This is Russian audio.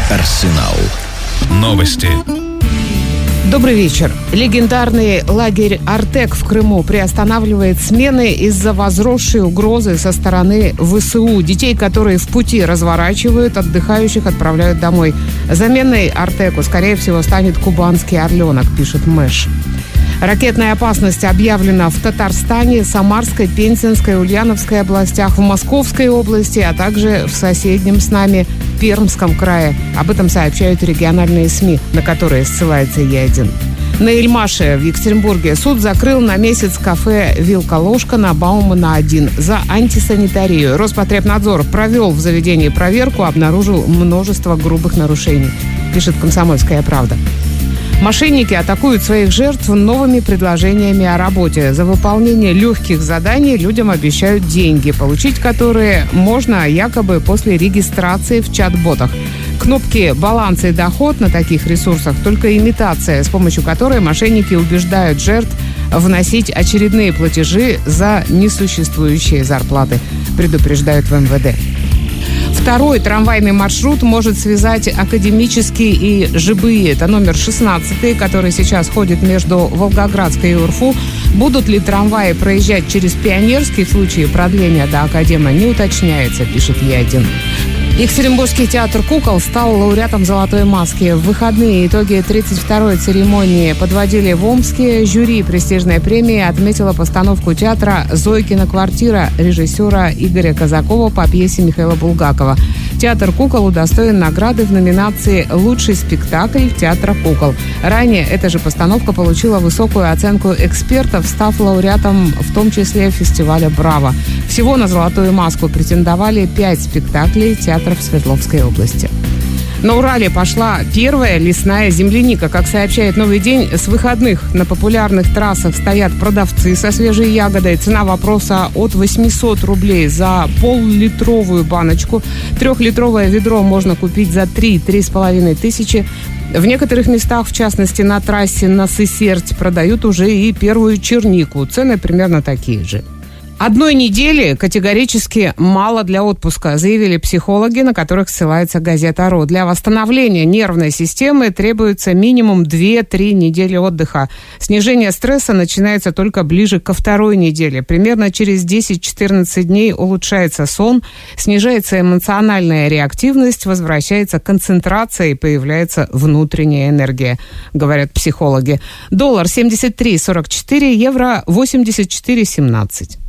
Арсенал новости. Добрый вечер. Легендарный лагерь «Артек» в Крыму приостанавливает смены из-за возросшей угрозы со стороны ВСУ. Детей, которые в пути, разворачивают, отдыхающих отправляют домой. Заменой «Артеку», скорее всего, станет кубанский «Орленок», пишет Мэш. Ракетная опасность объявлена в Татарстане, Самарской, Пензенской, Ульяновской областях, в Московской области, а также в соседнем с нами Пермском крае. Об этом сообщают региональные СМИ, на которые ссылается Е1. На Эльмаше в Екатеринбурге суд закрыл на месяц кафе «Вилка-ложка» на Баумана-1 за антисанитарию. Роспотребнадзор провел в заведении проверку, обнаружил множество грубых нарушений, пишет «Комсомольская правда». Мошенники атакуют своих жертв новыми предложениями о работе. За выполнение легких заданий людям обещают деньги, получить которые можно якобы после регистрации в чат-ботах. Кнопки «Баланс» и «Доход» на таких ресурсах – только имитация, с помощью которой мошенники убеждают жертв вносить очередные платежи за несуществующие зарплаты, предупреждают в МВД. Второй трамвайный маршрут может связать Академический и Жибые. Это номер 16, который сейчас ходит между Волгоградской и УРФУ. Будут ли трамваи проезжать через Пионерский в случае продления до Академа, не уточняется, пишет Е1. Екатеринбургский театр «Кукол» стал лауреатом «Золотой маски». В выходные итоги 32-й церемонии подводили в Омске. Жюри престижной премии отметило постановку театра «Зойкина квартира» режиссера Игоря Казакова по пьесе Михаила Булгакова. Театр «Кукол» удостоен награды в номинации «Лучший спектакль театра «Кукол». Ранее эта же постановка получила высокую оценку экспертов, став лауреатом в том числе фестиваля «Браво». Всего на «Золотую маску» претендовали 5 спектаклей театра в Свердловской области. На Урале пошла первая лесная земляника. Как сообщает «Новый день», с выходных на популярных трассах стоят продавцы со свежей ягодой. Цена вопроса от 800 рублей за пол-литровую баночку. 3-литровое ведро можно купить за 3-3,5 тысячи. В некоторых местах, в частности на трассе на Сысерть, продают уже и первую чернику. Цены примерно такие же. Одной недели категорически мало для отпуска, заявили психологи, на которых ссылается газета «Ро». Для восстановления нервной системы требуется минимум 2-3 недели отдыха. Снижение стресса начинается только ближе ко второй неделе. Примерно через 10-14 дней улучшается сон, снижается эмоциональная реактивность, возвращается концентрация и появляется внутренняя энергия, говорят психологи. Доллар 73.44, евро 84.17.